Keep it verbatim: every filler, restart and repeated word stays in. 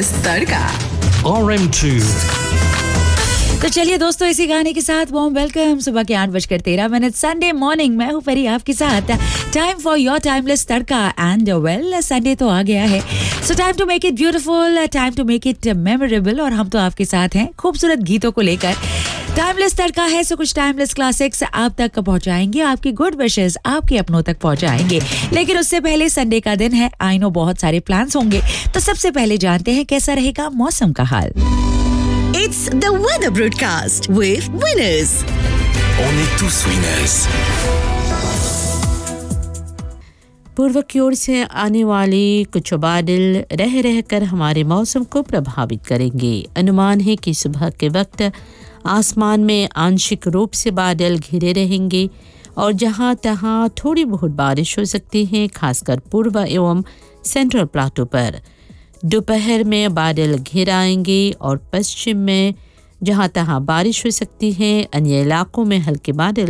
Timeless तड़का R M two तो चलिए दोस्तों इसी गाने के साथ वार्म वेलकम सुबह के आठ बजकर तेरह मिनट संडे मॉर्निंग मैं हूँ परी आपके साथ time for your timeless tadka and well Sunday तो आ गया है सो time to make it beautiful time to make it memorable और हम तो आपके साथ हैं खूबसूरत गीतों को लेकर टाइमलेस तड़का है सो कुछ टाइमलेस क्लासिक्स आप तक पहुंचाएंगे आपकी गुड विशेस आपके अपनों तक पहुंचाएंगे लेकिन उससे पहले संडे का दिन है आई नो बहुत सारे प्लान्स होंगे तो सबसे पहले जानते हैं कैसा रहेगा मौसम का हाल It's the weather broadcast with Winners. On est tous winners. पूर्व की ओर से आने वाले कुछ बादल रह रहकर हमारे मौसम को प्रभावित करेंगे। अनुमान है कि सुबह के वक्त आसमान में आंशिक रूप से बादल घिरे रहेंगे और जहां तहां थोड़ी बहुत बारिश हो सकती है, खासकर पूर्व एवं सेंट्रल प्लाटो पर। दोपहर में बादल घिर आएंगे और पश्चिम में जहां तहां बारिश हो सकती है, अन्य इलाकों में हल्के बादल